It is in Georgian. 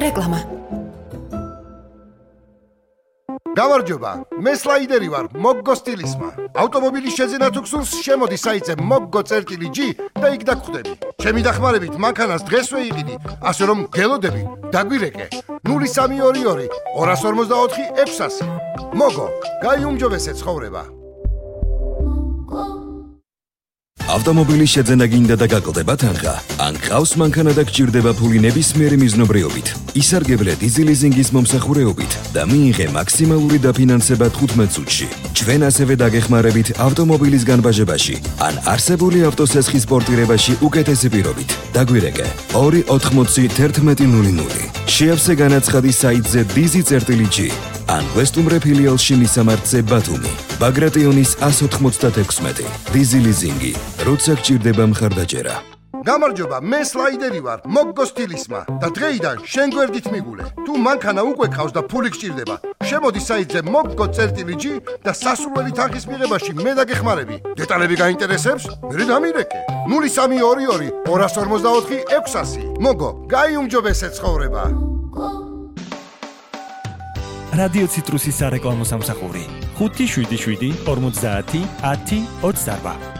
რეკლამა. გამარჯობა, მე სლაიდერი ვარ, მოგგო სტილისმა. ავტომობილის შეძენა თუ გსურს, შემოდი საიტზე moggo.g და იქ დაგხვდები. ჩემი დახმარებით მანქანას დღესვე იყიდი, ასე რომ გელოდები, დაგვირეკე. 0322 254 600. მოგო, გაიუმჯობესე ცხოვრება. ავტომობილის შეძენა გინდა და გაკლდება თანხა. ან გყავს მანქანა და გჭირდება ფული ნებისმიერი მიზნობრიობით. ისარგებლე დიზელიზინგის მომსახურეობით და მიიღე მაქსიმალური დაფინანსება 15 წუთში. ჩვენ ასევე დაგეხმარებით ავტომობილის განბაჟებაში ან არსებული ავტოსესხის პორტირებაში უკეთესი პირობით. დაგვირეკე 280 შეავსე განაცხადი საიტზე dizi.g ან ვესტუმრე ფილიალში მისამართზე ბათუმი. ბაგრატიონის 196. დიზელიზინგი, როცა გჭირდება მხარდაჭერა. გამარჯობა, მე სლაიდერი ვარ, მოგგო სტილისმა და დღეიდან შენ გვერდით მიგულე. თუ მანქანა უკვე ყავს და ფული გჭირდება, შემოდი საიტზე moggo.g და სასურველი თანხის მიღებაში მე დაგეხმარები. დეტალები გაინტერესებს? მე დამირეკე. 0322 254 600. მოგო, გაიუმჯობესე ცხოვრება. რადიო ციტრუსის სარეკლამო სამსახური 577 50 10 28